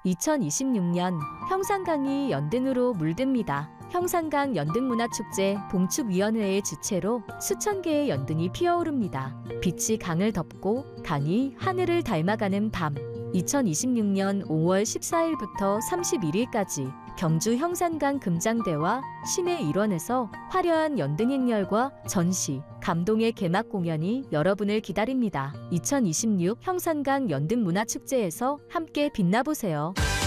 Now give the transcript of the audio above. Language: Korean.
2026년 형산강이 연등으로 물듭니다. 형산강 연등문화축제 봉축위원회의 주최로 수천 개의 연등이 피어오릅니다. 빛이 강을 덮고 강이 하늘을 닮아가는 밤. 2026년 5월 14일부터 31일까지 경주 형산강 금장대와 시내 일원에서 화려한 연등 행렬과 전시, 감동의 개막 공연이 여러분을 기다립니다. 2026 형산강 연등문화축제에서 함께 빛나보세요.